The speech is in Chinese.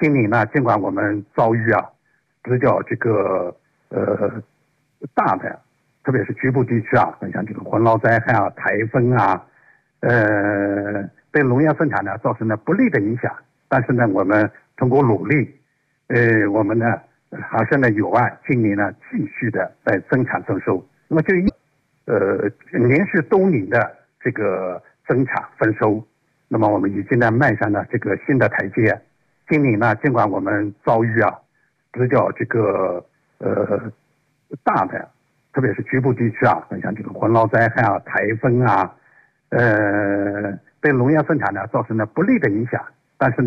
今年呢，尽管我们遭遇比较大的，特别是局部地区像这个洪涝灾害台风对农业生产呢造成了不利的影响。但是呢，我们通过努力，我们呢还是呢有望今年呢继续的在增产增收。那么就连续多年的这个增产丰收，那么我们已经呢迈上了这个新的台阶。今年呢，尽管我们遭遇比较大的，特别是局部地区像这个洪涝灾害台风对农业生产呢造成了不利的影响。但是呢